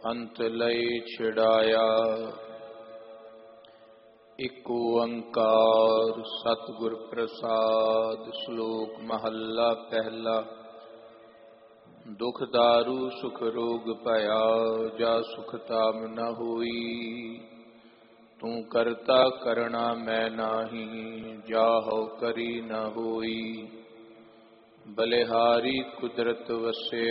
ਅੰਤ ਲਈ ਛਿੜਾਇਆ। ਇਕ ਓੰਕਾਰ ਸਤਿਗੁਰ ਪ੍ਰਸਾਦ। ਸ਼ਲੋਕ ਮਹੱਲਾ ਪਹਿਲਾ। ਦੁਖ ਦਾਰੂ ਸੁਖ ਰੋਗ ਭਇਆ, ਜਾ ਸੁਖ ਤਾਮ ਨ ਹੋਈ। ਤੂੰ ਕਰਤਾ ਕਰਣਾ ਮੈਂ ਨਾਹੀ, ਜਾਹੋ ਕਰੀ ਨ ਹੋਈ। ਬਲਿਹਾਰੀ ਕੁਦਰਤ ਵਸਿਆ,